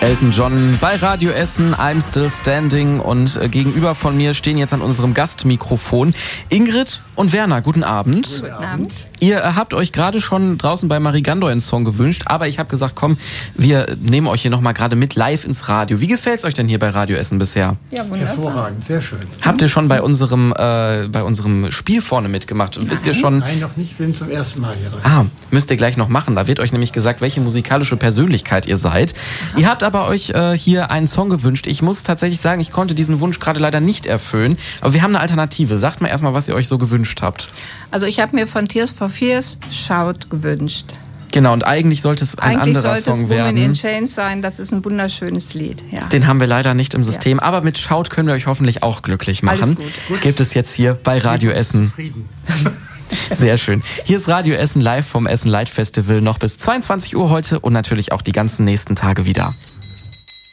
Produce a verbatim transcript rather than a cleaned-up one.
Elton John bei Radio Essen, I'm Still Standing, und äh, gegenüber von mir stehen jetzt an unserem Gastmikrofon Ingrid und Werner. Guten Abend. Guten Abend. Ihr äh, habt euch gerade schon draußen bei Marigando einen Song gewünscht, aber ich habe gesagt, komm, wir nehmen euch hier nochmal gerade mit live ins Radio. Wie gefällt es euch denn hier bei Radio Essen bisher? Ja, wunderbar. Hervorragend, sehr schön. Habt ihr schon bei unserem, äh, bei unserem Spiel vorne mitgemacht? Und wisst ihr schon? Nein, noch nicht, bin zum ersten Mal hier drin. Ah, müsst ihr gleich noch machen. Da wird euch nämlich gesagt, welche musikalische Persönlichkeit ihr seid. Aha. Ihr habt aber euch äh, hier einen Song gewünscht. Ich muss tatsächlich sagen, ich konnte diesen Wunsch gerade leider nicht erfüllen. Aber wir haben eine Alternative. Sagt mal erstmal, was ihr euch so gewünscht habt. Also ich habe mir von Tears for Fears Shout gewünscht. Genau, und eigentlich sollte es ein eigentlich anderer sollte Song es werden. Woman in Chains sein. Das ist ein wunderschönes Lied. Ja. Den haben wir leider nicht im System. Ja. Aber mit Shout können wir euch hoffentlich auch glücklich machen. Alles gut. Gut. Gibt es jetzt hier bei Radio Essen. Sehr schön. Hier ist Radio Essen live vom Essen Light Festival noch bis zweiundzwanzig Uhr heute und natürlich auch die ganzen nächsten Tage wieder.